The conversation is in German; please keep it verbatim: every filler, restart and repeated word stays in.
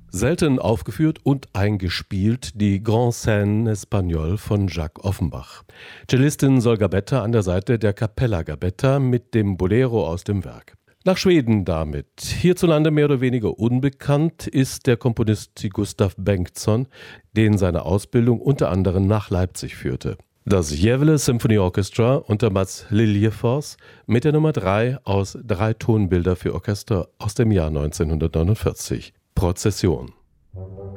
Selten aufgeführt und eingespielt die Grande Scène Espagnole von Jacques Offenbach. Cellistin Sol Gabetta an der Seite der Capella Gabetta mit dem Bolero aus dem Werk. Nach Schweden damit. Hierzulande mehr oder weniger unbekannt ist der Komponist Gustav Bengtsson, den seine Ausbildung unter anderem nach Leipzig führte. Das Gävle Symphony Orchestra unter Mats Liljefors mit der Nummer drei aus Drei Tonbilder für Orchester aus dem Jahr neunzehnhundertneunundvierzig. Prozession.